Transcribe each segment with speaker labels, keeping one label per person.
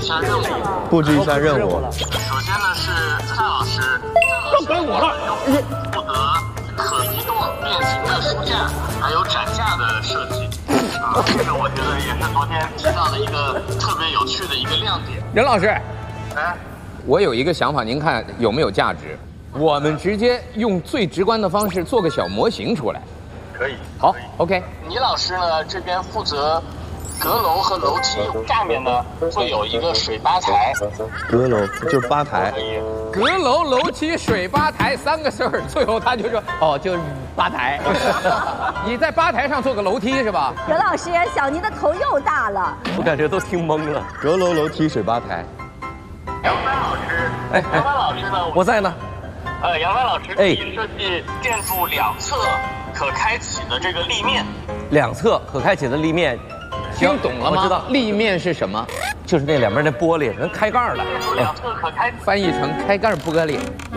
Speaker 1: 下任务。
Speaker 2: 布置一下任务。
Speaker 1: 首先呢是蔡老师，
Speaker 3: 又该我了。
Speaker 1: 负责可移动变形的书架还有展架的设计。这个我觉得也是昨天知道的一个特别有趣的一个亮点。
Speaker 4: 任老师，
Speaker 1: 哎，
Speaker 4: 我有一个想法，您看有没有价值？我们直接用最直观的方式做个小模型出来。
Speaker 1: 可以。
Speaker 4: 好 ，OK。
Speaker 1: 倪老师呢这边负责阁楼和楼梯，下面呢会有一个水吧台。
Speaker 2: 阁楼就是吧台。
Speaker 4: 阁楼、楼梯、水吧台3个事儿，最后他就说哦，就是吧台。你在吧台上做个楼梯是吧？
Speaker 5: 任老师，小妮的头又大了。
Speaker 3: 我感觉都听懵了。
Speaker 2: 阁楼、楼梯、水吧台。
Speaker 1: 杨帆老师，
Speaker 3: 哎
Speaker 1: 杨帆老师呢？
Speaker 3: 我在呢。
Speaker 1: 杨帆老师可以设计建筑两侧可开启的这个立面。
Speaker 3: 两侧可开启的立面。
Speaker 4: 听懂了吗？
Speaker 3: 我知道
Speaker 4: 立面是什么？
Speaker 3: 就是那两边那玻璃能开盖的。
Speaker 1: 两侧可开。
Speaker 4: 翻译成开盖玻璃。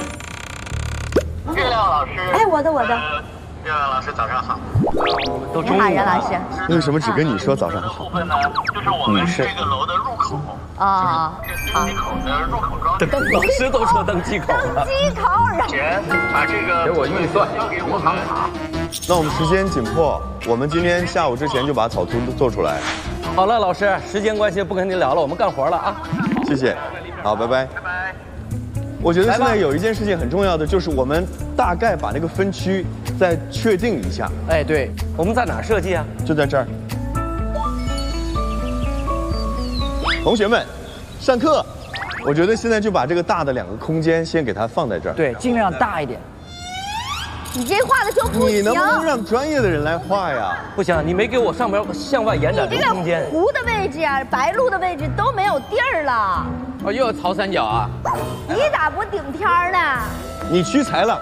Speaker 1: 月亮老师。
Speaker 5: 哎，我的。
Speaker 1: 月亮老师早上好。
Speaker 3: 都
Speaker 5: 你好，任老师。
Speaker 2: 为什么只跟你说早上好？
Speaker 1: 部分呢，就是我们这个楼的入口。
Speaker 5: 哦，
Speaker 1: 登机口的入口装置。
Speaker 3: 老师都说登机口了。
Speaker 5: 登机口啊！
Speaker 1: 钱把这个
Speaker 4: 给我预算，
Speaker 1: 交给
Speaker 4: 银行卡。
Speaker 2: 那我们时间紧迫，我们今天下午之前就把草图都做出来。
Speaker 3: 好了，老师，时间关系不跟您聊了，我们干活了啊。
Speaker 2: 谢谢，好，拜拜。
Speaker 1: 拜拜。
Speaker 2: 我觉得现在有一件事情很重要的，就是我们大概把那个分区再确定一下。
Speaker 3: 哎，对，我们在哪儿设计啊？
Speaker 2: 就在这儿。同学们，上课。我觉得现在就把这个大的2个空间先给它放在这儿。
Speaker 6: 对，尽量大一点。
Speaker 5: 你这画的就不行。
Speaker 2: 你能不能让专业的人来画呀？
Speaker 3: 不行，你没给我上边向外延展
Speaker 5: 你这
Speaker 3: 的空间。
Speaker 5: 个湖的位置啊，白鹭的位置都没有地儿了。
Speaker 4: 哦，又要曹三角啊？
Speaker 5: 你咋不顶天儿呢？
Speaker 2: 你屈才了。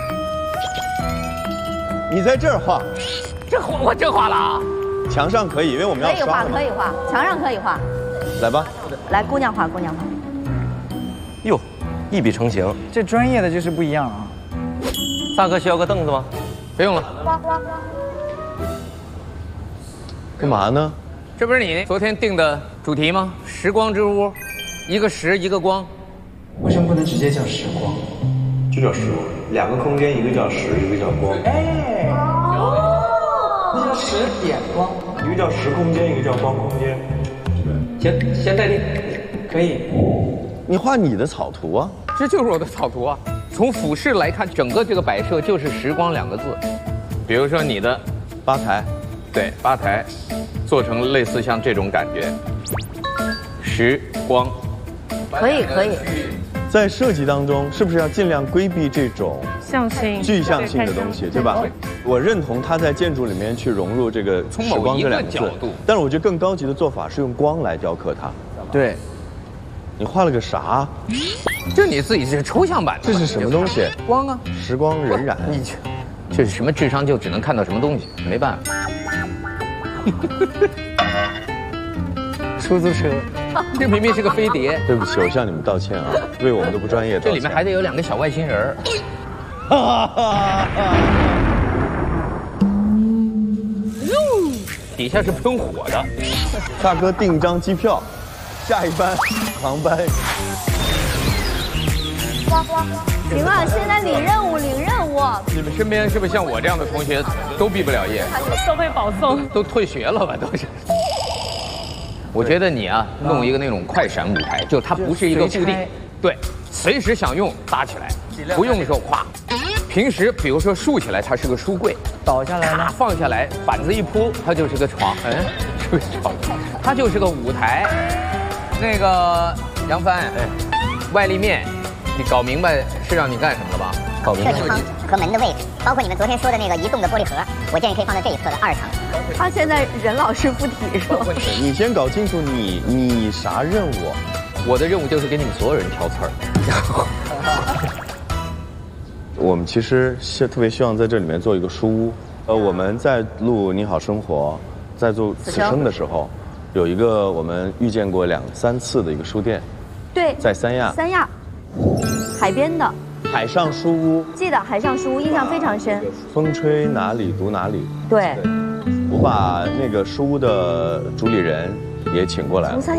Speaker 2: 你在这儿画，
Speaker 4: 我这画了啊？
Speaker 2: 墙上可以，因为我们要
Speaker 5: 可以画，
Speaker 2: 刷了嘛。
Speaker 5: 可以画，墙上可以画。
Speaker 2: 来吧。
Speaker 5: 来，姑娘画，姑娘画。
Speaker 3: 哟，一笔成型。
Speaker 6: 这专业的就是不一样啊。
Speaker 3: 大哥需要个凳子吗？
Speaker 4: 不用了。
Speaker 2: 干嘛呢？
Speaker 4: 这不是你昨天定的主题吗？时光之屋，一个时，一个光。
Speaker 6: 为什么不能直接叫时光？
Speaker 2: 就叫时光，2个空间，一个叫时，一个叫光。
Speaker 6: 哎，那叫时点光。
Speaker 2: 一个叫时空间，一个叫光空间。
Speaker 4: 行，先待定。
Speaker 6: 可以。
Speaker 2: 你画你的草图啊。
Speaker 4: 这就是我的草图啊。从俯视来看，整个这个摆设就是时光2个字。比如说你的
Speaker 2: 吧台，
Speaker 4: 对，吧台做成类似像这种感觉，时光。
Speaker 5: 可以，可以。
Speaker 2: 在设计当中，是不是要尽量规避这种
Speaker 7: 象性、
Speaker 2: 具象性的东西，对吧？我认同它在建筑里面去融入这个
Speaker 4: 从
Speaker 2: 时光这2个字
Speaker 4: 某一个角度，
Speaker 2: 但是我觉得更高级的做法是用光来雕刻它。
Speaker 6: 对，
Speaker 2: 你画了个啥？
Speaker 4: 就你自己是抽象版的。
Speaker 2: 这是什么东西？
Speaker 4: 光啊，
Speaker 2: 时光荏苒。
Speaker 4: 你这是什么智商就只能看到什么东西，没办法。
Speaker 6: 出租车。
Speaker 4: 这明明是个飞碟。
Speaker 2: 对不起，我向你们道歉啊，为我们的不专业道歉。
Speaker 4: 这里面还得有2个小外星人。底下是喷火的。
Speaker 2: 大哥订张机票，下一班航班。
Speaker 5: 行了，现在领任务，领任务。
Speaker 4: 你们身边是不是像我这样的同学都毕不了业？
Speaker 7: 都被保送，
Speaker 4: 都退学了吧？都是。我觉得你啊，弄一个那种快闪舞台，就它不是一个固定，对，随时想用搭起来，不用的时候咵。平时比如说竖起来，它是个书柜，
Speaker 6: 倒下来呢，
Speaker 4: 放下来，板子一铺，它就是个床，是个床，它就是个舞台。那个杨帆，外立面，你搞明白是让你干什么了吧？搞明白。
Speaker 8: 设计窗和门的位置，包括你们昨天说的那个移动的玻璃盒，我建议可以放在这一侧的2层。
Speaker 5: 他现在任老师不提是吧？
Speaker 2: 你先搞清楚你啥任务？
Speaker 4: 我的任务就是给你们所有人挑刺儿。
Speaker 2: 我们其实特别希望在这里面做一个书屋。我们在录《你好生活》，在做此生的时候，有一个我们遇见过2、3次的一个书店。
Speaker 5: 对，
Speaker 2: 在三亚。
Speaker 5: 三亚，海边的。
Speaker 2: 海上书屋。
Speaker 5: 记得海上书屋，印象非常深。
Speaker 2: 风吹哪里读哪里。
Speaker 5: 对。
Speaker 2: 我把那个书屋的主理人也请过来了。